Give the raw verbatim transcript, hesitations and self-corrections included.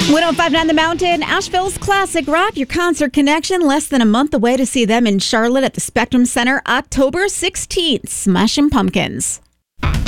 one oh five point nine The Mountain, Asheville's classic rock, your concert connection. Less than a month away to see them in Charlotte at the Spectrum Center, October sixteenth. Smashing Pumpkins.